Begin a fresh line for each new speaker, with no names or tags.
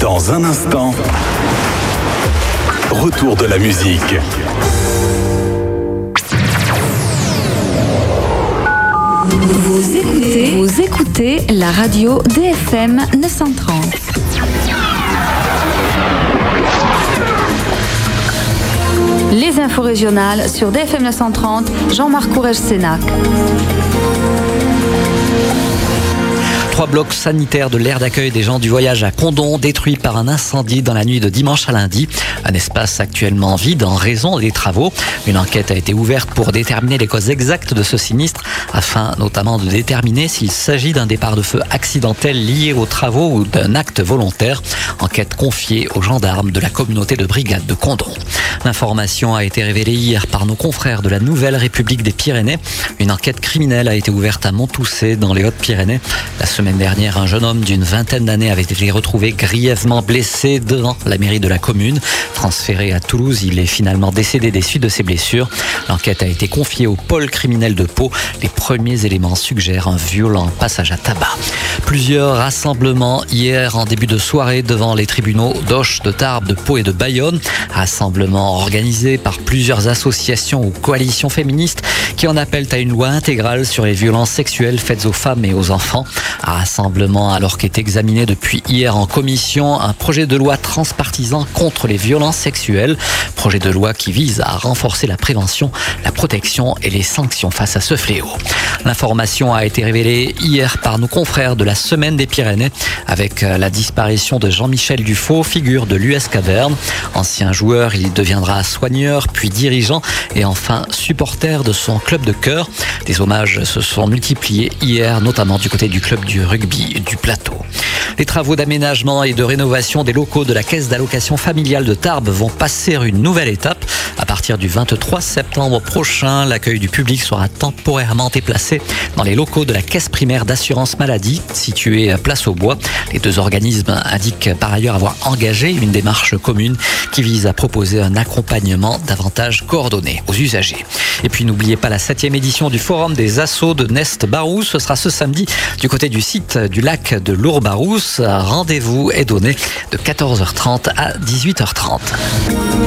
Dans un instant, retour de la musique.
Vous écoutez la radio DFM 930. Les infos régionales sur DFM 930, Jean-Marc Courrèges-Sénac.
3 blocs sanitaires de l'aire d'accueil des gens du voyage à Condom détruits par un incendie dans la nuit de dimanche à lundi. Un espace actuellement vide en raison des travaux. Une enquête a été ouverte pour déterminer les causes exactes de ce sinistre, afin notamment de déterminer s'il s'agit d'un départ de feu accidentel lié aux travaux ou d'un acte volontaire. Enquête confiée aux gendarmes de la communauté de brigade de Condom. L'information a été révélée hier par nos confrères de la Nouvelle République des Pyrénées. Une enquête criminelle a été ouverte à Montoussé dans les Hautes-Pyrénées. La semaine dernière, un jeune homme d'une vingtaine d'années avait été retrouvé grièvement blessé devant la mairie de la commune. Transféré à Toulouse, il est finalement décédé des suites de ses blessures. L'enquête a été confiée au pôle criminel de Pau. Les premiers éléments suggèrent un violent passage à tabac. Plusieurs rassemblements hier en début de soirée devant les tribunaux d'Auch, de Tarbes, de Pau et de Bayonne. Rassemblements organisés par plusieurs associations ou coalitions féministes qui en appellent à une loi intégrale sur les violences sexuelles faites aux femmes et aux enfants. Un rassemblement alors qu'est examiné depuis hier en commission un projet de loi transpartisan contre les violences sexuelles. Projet de loi qui vise à renforcer la prévention, la protection et les sanctions face à ce fléau. L'information a été révélée hier par nos confrères de la Semaine des Pyrénées avec la disparition de Jean-Michel Dufaux, figure de l'US Caverne. Ancien joueur, il deviendra soigneur, puis dirigeant et enfin supporter de son club de cœur. Des hommages se sont multipliés hier, notamment du côté du club du rugby du Plateau. Les travaux d'aménagement et de rénovation des locaux de la Caisse d'allocation familiale de Tarbes vont passer une nouvelle étape. À partir du 23 septembre prochain, l'accueil du public sera temporairement déplacé dans les locaux de la Caisse primaire d'assurance maladie, située à Place aux Bois. Les deux organismes indiquent par ailleurs avoir engagé une démarche commune qui vise à proposer un accompagnement davantage coordonné aux usagers. Et puis n'oubliez pas la 7e édition du Forum des Assos de Nest-Barousse. Ce sera ce samedi du côté du site du lac de Lourbarousse. Rendez-vous est donné de 14h30 à 18h30.